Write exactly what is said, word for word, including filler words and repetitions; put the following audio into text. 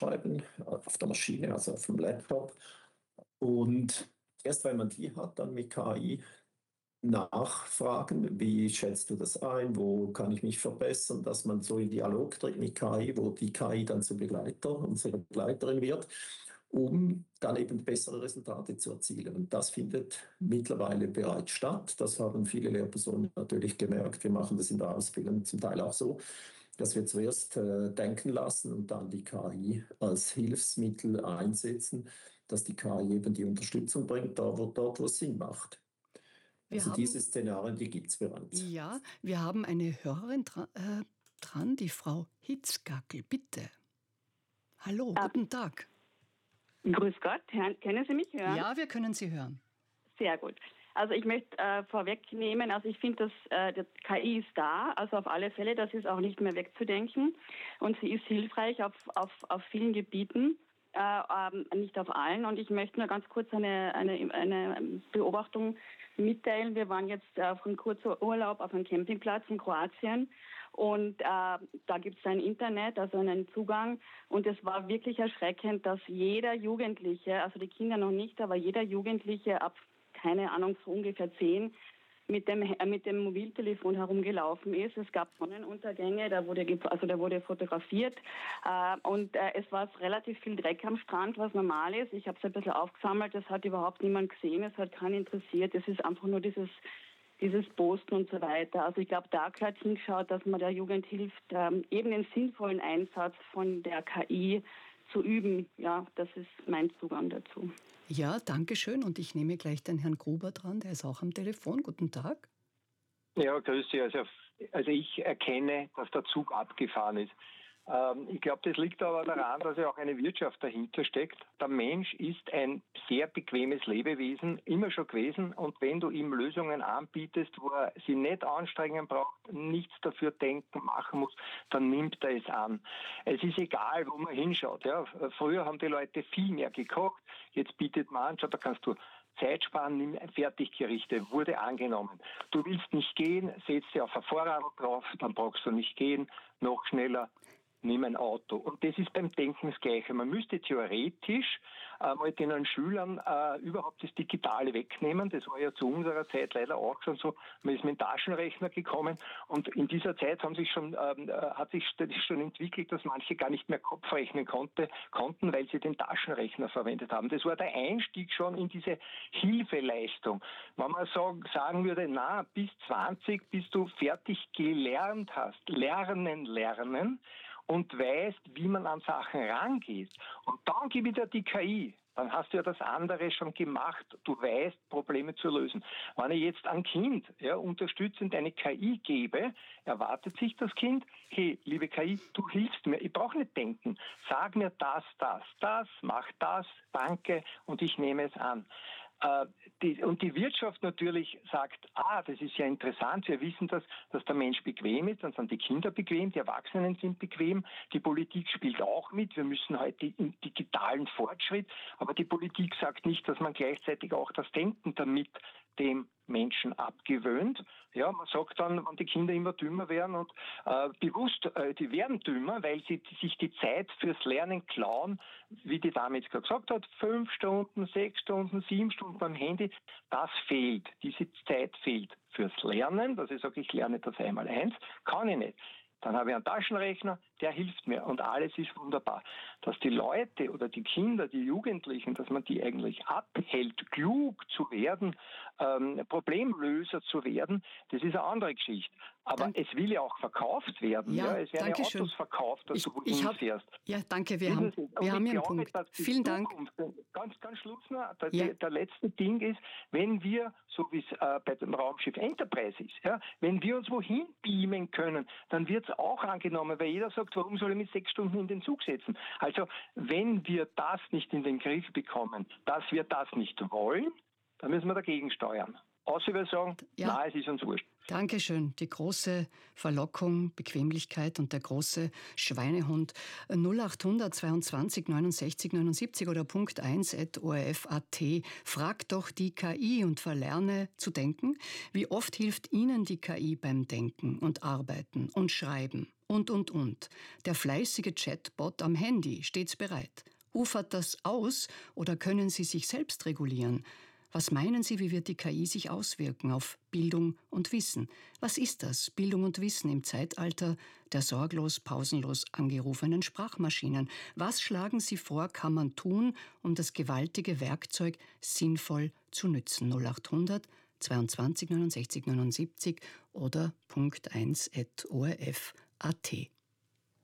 schreiben, auf der Maschine, also auf dem Laptop. Und erst wenn man die hat, dann mit K I nachfragen, wie schätzt du das ein, wo kann ich mich verbessern, dass man so in Dialog tritt mit K I, wo die K I dann zu Begleiter und zur Begleiterin wird, um dann eben bessere Resultate zu erzielen. Und das findet mittlerweile bereits statt. Das haben viele Lehrpersonen natürlich gemerkt. Wir machen das in der Ausbildung zum Teil auch so, dass wir zuerst äh, denken lassen und dann die K I als Hilfsmittel einsetzen, dass die K I eben die Unterstützung bringt, da wo, dort, wo es Sinn macht. Wir Also haben, diese Szenarien, die gibt es bereits. ja, wir haben eine Hörerin dra äh, dran, die Frau Hitzgackel, bitte. Hallo, Ah, guten Tag. Grüß Gott, Herr, können Sie mich hören? Ja, wir können Sie hören. Sehr gut. Also ich möchte äh, vorwegnehmen, also ich finde, dass äh, die K I ist da, also auf alle Fälle, das ist auch nicht mehr wegzudenken und sie ist hilfreich auf, auf, auf vielen Gebieten, äh, ähm, nicht auf allen. Und ich möchte nur ganz kurz eine, eine, eine Beobachtung mitteilen. Wir waren jetzt äh, auf einem kurzen Urlaub auf einem Campingplatz in Kroatien und äh, da gibt es ein Internet, also einen Zugang und es war wirklich erschreckend, dass jeder Jugendliche, also die Kinder noch nicht, aber jeder Jugendliche ab keine Ahnung, so ungefähr zehn, mit dem, äh, mit dem Mobiltelefon herumgelaufen ist. Es gab Sonnenuntergänge, da wurde, also da wurde fotografiert äh, und äh, es war relativ viel Dreck am Strand, was normal ist. Ich habe es ein bisschen aufgesammelt, das hat überhaupt niemand gesehen, es hat keinen interessiert. Es ist einfach nur dieses, dieses Posten und so weiter. Also ich glaube, da gehört hingeschaut, dass man der Jugend hilft, ähm, eben den sinnvollen Einsatz von der K I zu üben. Ja, das ist mein Zugang dazu. Ja, danke schön. Und ich nehme gleich den Herrn Gruber dran, der ist auch am Telefon. Guten Tag. Ja, grüß Sie. Also, also ich erkenne, dass der Zug abgefahren ist. Ähm, ich glaube, das liegt aber daran, dass ja auch eine Wirtschaft dahinter steckt. Der Mensch ist ein sehr bequemes Lebewesen, immer schon gewesen. Und wenn du ihm Lösungen anbietest, wo er sie nicht anstrengen braucht, nichts dafür denken, machen muss, dann nimmt er es an. Es ist egal, wo man hinschaut. Ja. Früher haben die Leute viel mehr gekocht. Jetzt bietet man an, schau, da kannst du Zeit sparen, nimm Fertiggerichte, wurde angenommen. Du willst nicht gehen, setz dich auf ein Fahrrad drauf, dann brauchst du nicht gehen, noch schneller. Nimm ein Auto. Und das ist beim Denken das Gleiche. Man müsste theoretisch äh, mal den Schülern äh, überhaupt das Digitale wegnehmen. Das war ja zu unserer Zeit leider auch schon so. Man ist mit dem Taschenrechner gekommen und in dieser Zeit haben sich schon, ähm, hat sich das schon entwickelt, dass manche gar nicht mehr Kopf rechnen konnte, konnten, weil sie den Taschenrechner verwendet haben. Das war der Einstieg schon in diese Hilfeleistung. Wenn man sagen, sagen würde, na, bis zwanzig, bis du fertig gelernt hast, lernen, lernen, und weißt, wie man an Sachen rangeht. Und dann gebe ich dir die K I. Dann hast du ja das andere schon gemacht. Du weißt, Probleme zu lösen. Wenn ich jetzt ein Kind ja, unterstützend eine K I gebe, erwartet sich das Kind, hey, liebe K I, du hilfst mir. Ich brauche nicht denken. Sag mir das, das, das, mach das, danke, und ich nehme es an. Äh, die, und die Wirtschaft natürlich sagt, ah, das ist ja interessant, wir wissen das, dass der Mensch bequem ist, dann sind die Kinder bequem, die Erwachsenen sind bequem, die Politik spielt auch mit, wir müssen heute im digitalen Fortschritt, aber die Politik sagt nicht, dass man gleichzeitig auch das Denken damit dem Menschen abgewöhnt. Ja, man sagt dann, wenn die Kinder immer dümmer werden und äh, bewusst, äh, die werden dümmer, weil sie die, sich die Zeit fürs Lernen klauen, wie die Dame jetzt gerade gesagt hat, fünf Stunden, sechs Stunden, sieben Stunden beim Handy, das fehlt. Diese Zeit fehlt fürs Lernen, dass ich sage, ich lerne das einmal eins, kann ich nicht. Dann habe ich einen Taschenrechner, der hilft mir und alles ist wunderbar. Dass die Leute oder die Kinder, die Jugendlichen, dass man die eigentlich abhält, klug zu werden, ähm, Problemlöser zu werden, das ist eine andere Geschichte. Aber Dank- es will ja auch verkauft werden. Ja, Ja, es werden ja danke schön. Autos verkauft, dass Ich, du ich wohin hab, fährst. ja, danke, wir Wissen haben, Sie, und wir haben ich Ihren glaube, Punkt. dass die Vielen Dank. Zukunft, ganz, ganz Schluss noch, der, Ja. der letzte Ding ist, wenn wir, so wie es äh, bei dem Raumschiff Enterprise ist, ja, wenn wir uns wohin beamen können, dann wird es auch angenommen, weil jeder sagt, warum soll ich mich sechs Stunden in den Zug setzen? Also, wenn wir das nicht in den Griff bekommen, dass wir das nicht wollen, dann müssen wir dagegen steuern. Außer wir sagen, Ja. nein, es ist uns wurscht. Dankeschön. Die große Verlockung, Bequemlichkeit und der große Schweinehund. null acht hundert zweiundzwanzig neunundsechzig neunundsiebzig oder Punkt eins at o r f punkt a t. Frag doch die K I und verlerne zu denken. Wie oft hilft Ihnen die K I beim Denken und Arbeiten und Schreiben? Und, und, und. Der fleißige Chatbot am Handy, stets bereit. Ufert das aus oder können Sie sich selbst regulieren? Was meinen Sie, wie wird die K I sich auswirken auf Bildung und Wissen? Was ist das, Bildung und Wissen im Zeitalter der sorglos, pausenlos angerufenen Sprachmaschinen? Was schlagen Sie vor, kann man tun, um das gewaltige Werkzeug sinnvoll zu nützen? null acht hundert zweiundzwanzig neunundsechzig neunundsiebzig oder Punkt eins at o r f punkt a t.